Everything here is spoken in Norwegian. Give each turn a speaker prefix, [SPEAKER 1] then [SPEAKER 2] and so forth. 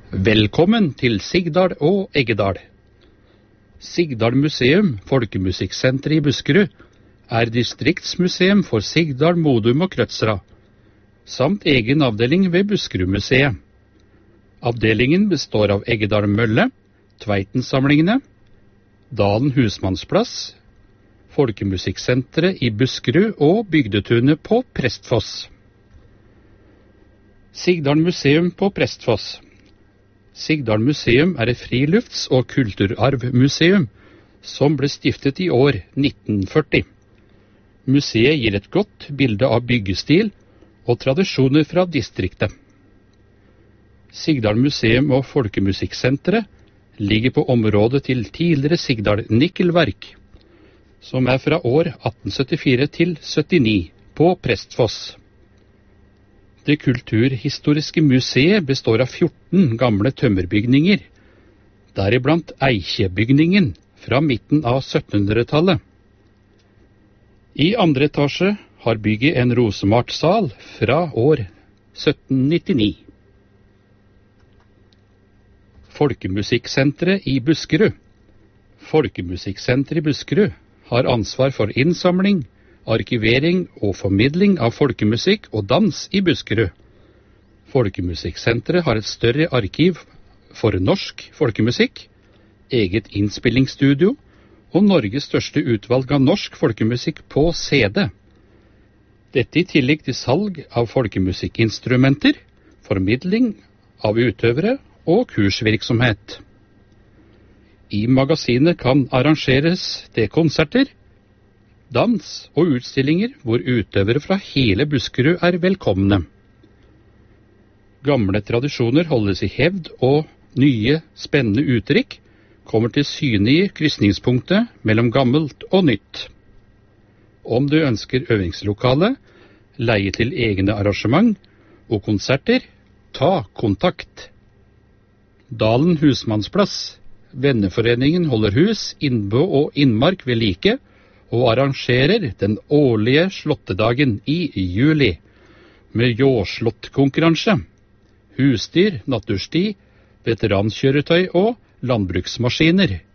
[SPEAKER 1] Velkommen til Sigdal og Eggedal. Sigdal museum, folkemusikksenter i Buskerud, er distriktsmuseum for Sigdal, Modum og Krødsra, samt egen avdeling ved Buskerudmuseet. Avdelingen består av Eggedal Mølle, Tveitensamlingene, Dalen Husmannsplass, Folkemusikksenteret i Buskerud og Bygdetunet på Prestfoss. Sigdal museum på Prestfoss. Sigdal museum er et frilufts- og kulturarvmuseum som ble stiftet i år 1940. Museet gir et godt bilde av byggestil og tradisjoner fra distriktet. Sigdal museum og folkemusikksenteret ligger på området til tidligere Sigdal Nikkelverk, som er fra år 1874 til 79 på Prestfoss. Det kulturhistoriske museet består av 14 gamle tømmerbygninger, deriblant Eikjebygningen fra midten av 1700-tallet. I andre etasje har bygget en rosemartsal fra år 1799. Folkemusikksenteret i Buskerud. Folkemusikksenteret i Buskerud har ansvar for innsamling, arkivering og formidling av folkemusikk og dans i Buskerud. Folkemusikksenteret har et større arkiv for norsk folkemusikk, eget innspillingsstudio og Norges største utvalg av norsk folkemusikk på CD. Dette i tillegg til salg av folkemusikkinstrumenter, formidling av utøvere og kursvirksomhet. I magasinet kan arrangeres det konserter, dans og utstillinger hvor utøvere fra hele Buskerud er velkomne. Gamle tradisjoner holdes i hevd, og nye, spennende uttrykk kommer til syne i krysningspunktet mellom gammelt og nytt. Om du ønsker øvingslokale, leie til egne arrangement og konserter, ta kontakt. Dalen Husmannsplass. Venneforeningen holder hus, innbø og innmark ved like, og arrangerer den årlige slåttedagen i juli, med jordslåttkonkurranse, husdyr, natursti, veterankjøretøy og landbruksmaskiner.